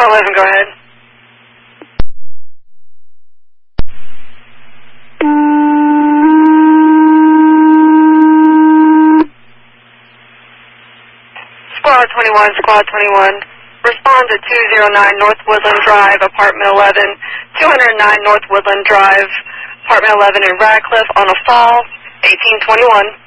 Squad 11, go ahead. Squad 21, Squad 21. Respond to 209 North Woodland Drive, Apartment 11, 209 North Woodland Drive, Apartment 11 in Radcliffe on a fall, 1821.